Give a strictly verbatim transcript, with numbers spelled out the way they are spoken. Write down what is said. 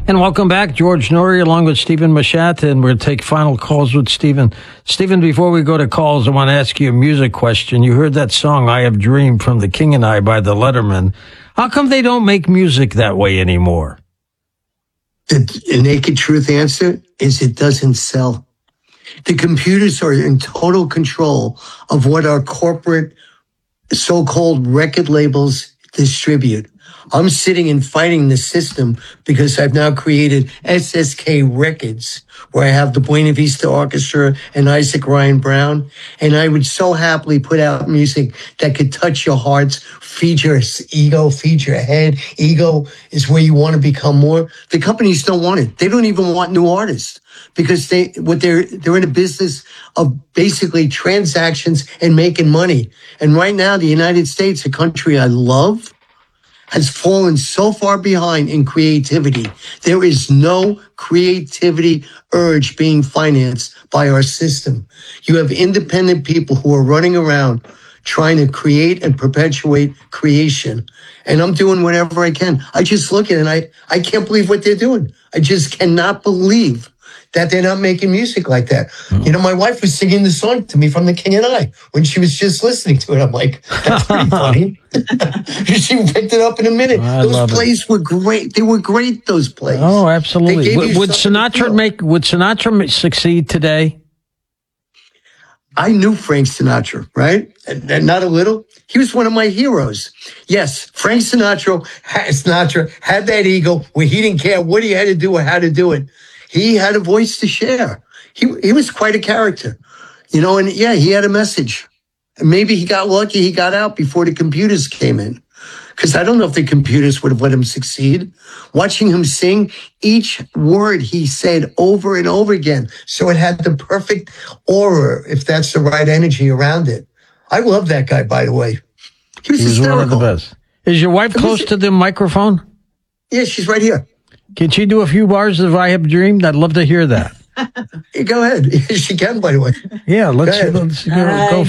And welcome back, George Noory, along with Stephen Machat, and we're going to take final calls with Stephen. Stephen, before we go to calls, I want to ask you a music question. You heard that song, I Have Dreamed, from The King and I by the Letterman. How come they don't make music that way anymore? The, the naked truth answer is it doesn't sell. The computers are in total control of what our corporate so-called record labels distribute. I'm sitting and fighting the system because I've now created S S K Records, where I have the Buena Vista Orchestra and Isaac Ryan Brown. And I would so happily put out music that could touch your hearts, feed your ego, feed your head. Ego is where you want to become more. The companies don't want it. They don't even want new artists because they, what they're, they're in a business of basically transactions and making money. And right now, the United States, a country I love, has fallen so far behind in creativity. There is no creativity urge being financed by our system. You have independent people who are running around trying to create and perpetuate creation. And I'm doing whatever I can. I just look at it and I, I can't believe what they're doing. I just cannot believe that they're not making music like that. Mm. You know, my wife was singing the song to me from The King and I when she was just listening to it. I'm like, that's pretty funny. She picked it up in a minute. I those plays it. were great. They were great, those plays. Oh, absolutely. Would, would Sinatra make, would Sinatra succeed today? I knew Frank Sinatra, right? And, and not a little. He was one of my heroes. Yes, Frank Sinatra, Sinatra had that ego where he didn't care what he had to do or how to do it. He had a voice to share. He he was quite a character, you know, and yeah, he had a message. And maybe he got lucky. He got out before the computers came in. Because I don't know if the computers would have let him succeed. Watching him sing, each word he said over and over again. So it had the perfect aura, if that's the right energy around it. I love that guy, by the way. He was, he was hysterical. One of the best. Is your wife close to the microphone? Yeah, she's right here. Can she do a few bars of I Have Dreamed? I'd love to hear that. Go ahead. She can, by the way. Yeah, let's, go let's go, go